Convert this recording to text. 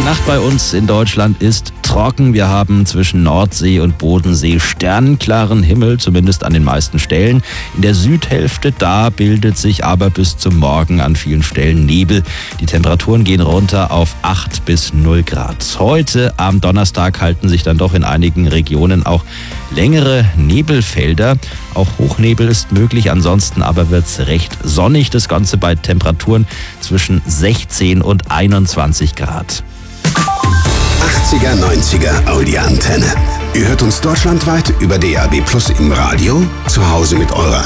Nacht bei uns in Deutschland ist trocken. Wir haben zwischen Nordsee und Bodensee sternklaren Himmel, zumindest an den meisten Stellen. In der Südhälfte, da bildet sich aber bis zum Morgen an vielen Stellen Nebel. Die Temperaturen gehen runter auf 8 bis 0 Grad. Heute am Donnerstag halten sich dann doch in einigen Regionen auch längere Nebelfelder. Auch Hochnebel ist möglich, ansonsten aber wird es recht sonnig. Das Ganze bei Temperaturen zwischen 16 und 21 Grad. 80er, 90er Audi-Antenne. Ihr hört uns deutschlandweit über DAB+ im Radio, zu Hause mit eurer